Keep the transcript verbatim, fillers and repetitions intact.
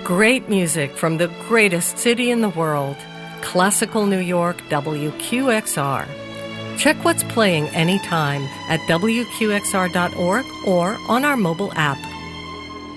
Great music from the greatest city in the world, Classical New York, W Q X R. Check what's playing anytime at W Q X R dot org or on our mobile app.